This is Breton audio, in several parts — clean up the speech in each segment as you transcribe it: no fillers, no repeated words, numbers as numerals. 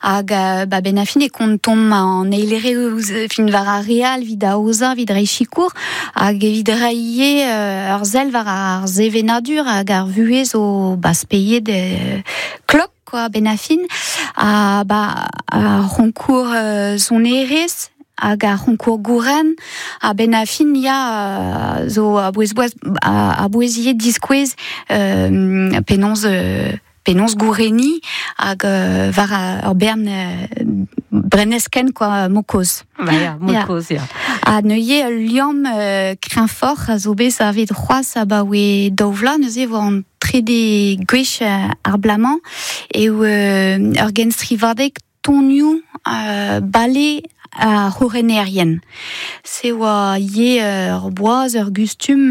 hag ben a fin e kontom an eilereouz fin var a real vid a oza vid reichikour hag evit raie ur zel var ar zevenadur hag ar vuez o speiet klok quoi ben a fin a ronkour zonerez hag a ronkour gouren a ben a fin ya zo a boueziet diskouez penonz goureni hag var ur bern brennesken quoi mokoz. Ja, mokoz, ja. A neuie liam crinfort a zo bez a vet c'hoaz a ba oe daouvla neuze vo an trede gwech ar blaman e ur genstrivardek tonioù bale a c'horenerien. Se oa ye ur boaz, ur gustum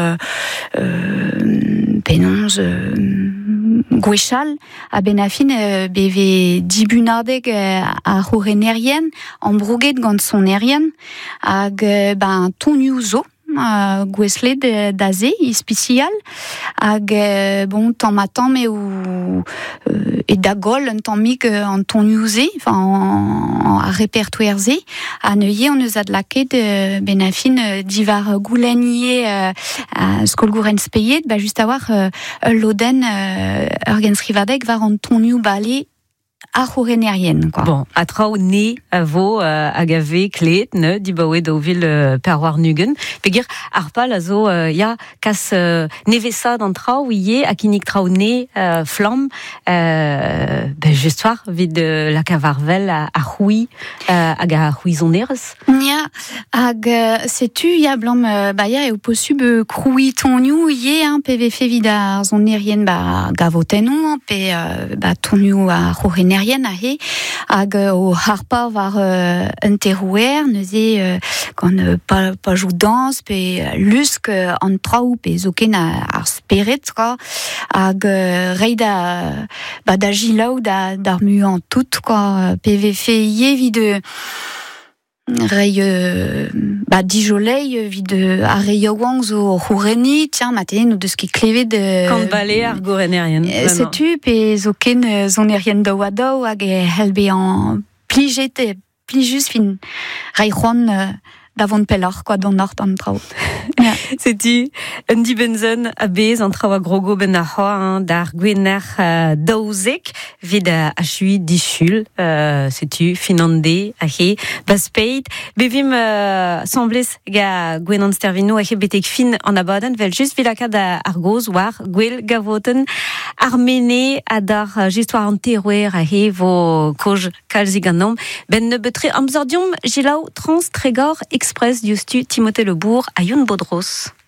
penonz gwechal a ben a fin beve dibunardeg a c'horenerien an brouget gant sonerien hag tonioù zo gweslet da ze ispicial hag bon tamm ou et da gol un tammig an tonioù ze a repertoire ze a neuie an eus adlaket ben a fin divar goulanier skol gouren speiet just a war loden ur genstrivadeg var an tonioù bale a c'horenerien, quoi. Bon, a trao ne a vo hag a ve klet, ne, di baoe daouvil per war nugen. Pegir, ar pal a zo, ya, kas nevesa d'an trao, ie, a kinik trao ne flam, just war, vid la kavarvel a c'houi, hag a c'houizonerez. Ya, hag setu, ya blam, ya, eo posub kroui tonioù, ie, PVF vid a zonerien, gavotenon, pe tonioù a c'horenerien, hag o harpa var enterrouer neuze gant pa jou dans pe lusk an traoù pe zo ken ar speret hag reiñ da gilaou d'ar mu an tout PVF ie vid reiñ dijolei vid a reiñ zo c'houreni maten o deus ket klevet Kant bale ar gourenerien. Setu pe zo ken zonerien daou hag helbe an plijus fin reiñ davon pellar don ort an trao. Setu un dibenzen a bez an trao a grogo ben ar c'hoar d'ar gwener daouzek vid a chui dichul setu finande a he baspeit bevim semblez ga gwenan stervino a he betek fin an abaden vel just vilakad ar goz war gwell gavoten ar mene a dar just war an terouer a he vo koj kalzig an nom ben ne betre amzordium jilaou trans tregor express diustu Timothée Lebourg a Youn Bodros.